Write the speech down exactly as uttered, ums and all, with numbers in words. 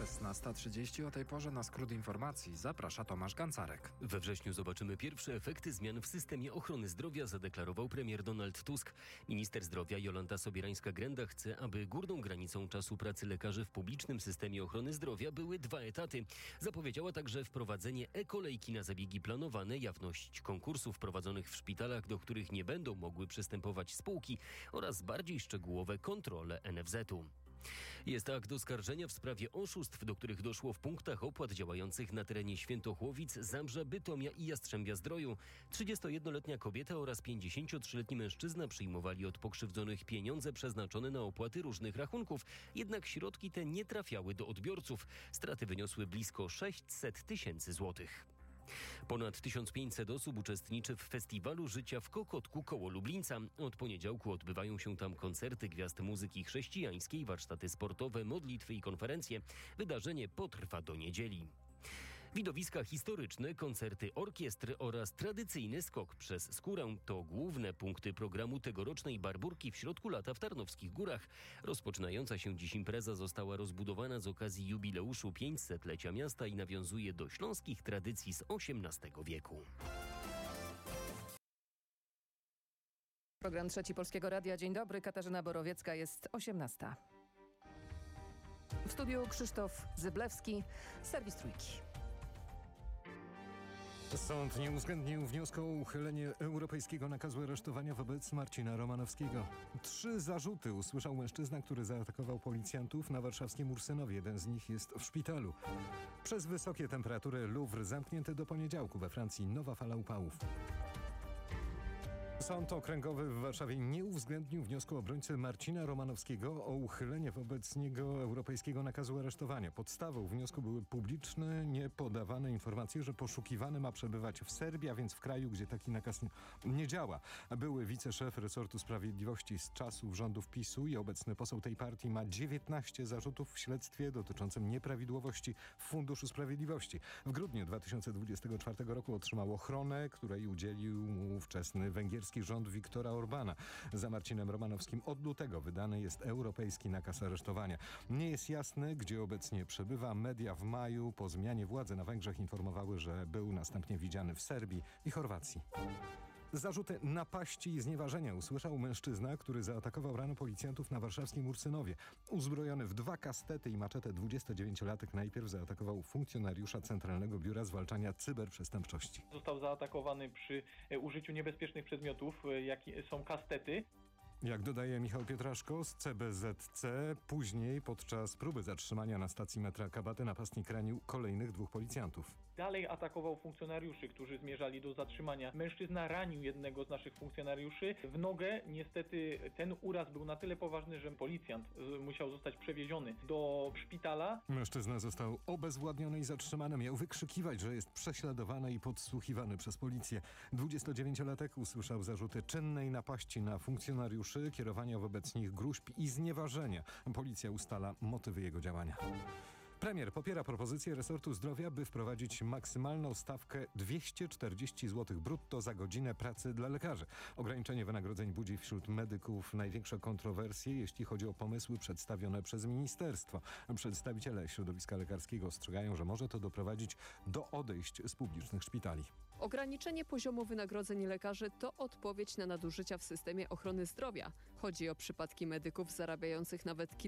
szesnasta trzydzieści. O tej porze na skrót informacji zaprasza Tomasz Gancarek. We wrześniu zobaczymy pierwsze efekty zmian w systemie ochrony zdrowia, zadeklarował premier Donald Tusk. Minister zdrowia Jolanta Sobierańska-Grenda chce, aby górną granicą czasu pracy lekarzy w publicznym systemie ochrony zdrowia były dwa etaty. Zapowiedziała także wprowadzenie e-kolejki na zabiegi planowane, jawność konkursów prowadzonych w szpitalach, do których nie będą mogły przystępować spółki oraz bardziej szczegółowe kontrole N F Z u. Jest akt oskarżenia w sprawie oszustw, do których doszło w punktach opłat działających na terenie Świętochłowic, Zabrza, Bytomia i Jastrzębia-Zdroju. trzydziestojednoletnia kobieta oraz pięćdziesięciotrzyletni mężczyzna przyjmowali od pokrzywdzonych pieniądze przeznaczone na opłaty różnych rachunków, jednak środki te nie trafiały do odbiorców. Straty wyniosły blisko sześćset tysięcy złotych. Ponad tysiąc pięćset osób uczestniczy w Festiwalu Życia w Kokotku koło Lublińca. Od poniedziałku odbywają się tam koncerty gwiazd muzyki chrześcijańskiej, warsztaty sportowe, modlitwy i konferencje. Wydarzenie potrwa do niedzieli. Widowiska historyczne, koncerty orkiestry oraz tradycyjny skok przez skórę to główne punkty programu tegorocznej Barburki w środku lata w Tarnowskich Górach. Rozpoczynająca się dziś impreza została rozbudowana z okazji jubileuszu pięćsetlecia miasta i nawiązuje do śląskich tradycji z osiemnastego wieku. Program Trzeci Polskiego Radia. Dzień dobry, Katarzyna Borowiecka, jest osiemnasta. W studiu Krzysztof Zyblewski, serwis Trójki. Sąd nie uwzględnił wniosku o uchylenie europejskiego nakazu aresztowania wobec Marcina Romanowskiego. Trzy zarzuty usłyszał mężczyzna, który zaatakował policjantów na warszawskim Ursynowie. Jeden z nich jest w szpitalu. Przez wysokie temperatury Louvre zamknięty do poniedziałku. We Francji nowa fala upałów. Sąd Okręgowy w Warszawie nie uwzględnił wniosku obrońcy Marcina Romanowskiego o uchylenie wobec niego europejskiego nakazu aresztowania. Podstawą wniosku były publiczne, niepodawane informacje, że poszukiwany ma przebywać w Serbii, a więc w kraju, gdzie taki nakaz nie, nie działa. Były wiceszef resortu sprawiedliwości z czasów rządów PiSu i obecny poseł tej partii ma dziewiętnaście zarzutów w śledztwie dotyczącym nieprawidłowości w Funduszu Sprawiedliwości. W grudniu dwa tysiące dwudziestego czwartego roku otrzymał ochronę, której udzielił mu ówczesny węgierski rząd Viktora Orbana. Za Marcinem Romanowskim od lutego wydany jest europejski nakaz aresztowania. Nie jest jasne, gdzie obecnie przebywa. Media w maju po zmianie władzy na Węgrzech informowały, że był następnie widziany w Serbii i Chorwacji. Zarzuty napaści i znieważenia usłyszał mężczyzna, który zaatakował rano policjantów na warszawskim Ursynowie. Uzbrojony w dwa kastety i maczetę dwudziestodziewięciolatek najpierw zaatakował funkcjonariusza Centralnego Biura Zwalczania Cyberprzestępczości. Został zaatakowany przy użyciu niebezpiecznych przedmiotów, jakie są kastety. Jak dodaje Michał Pietraszko z C B Z C, później podczas próby zatrzymania na stacji metra Kabaty napastnik ranił kolejnych dwóch policjantów. Dalej atakował funkcjonariuszy, którzy zmierzali do zatrzymania. Mężczyzna ranił jednego z naszych funkcjonariuszy w nogę. Niestety ten uraz był na tyle poważny, że policjant musiał zostać przewieziony do szpitala. Mężczyzna został obezwładniony i zatrzymany. Miał wykrzykiwać, że jest prześladowany i podsłuchiwany przez policję. dwudziestodziewięciolatek usłyszał zarzuty czynnej napaści na funkcjonariuszy, kierowania wobec nich gruźb i znieważenia. Policja ustala motywy jego działania. Premier popiera propozycję resortu zdrowia, by wprowadzić maksymalną stawkę dwieście czterdzieści złotych brutto za godzinę pracy dla lekarzy. Ograniczenie wynagrodzeń budzi wśród medyków największe kontrowersje, jeśli chodzi o pomysły przedstawione przez ministerstwo. Przedstawiciele środowiska lekarskiego ostrzegają, że może to doprowadzić do odejść z publicznych szpitali. Ograniczenie poziomu wynagrodzeń lekarzy to odpowiedź na nadużycia w systemie ochrony zdrowia. Chodzi o przypadki medyków zarabiających nawet kilka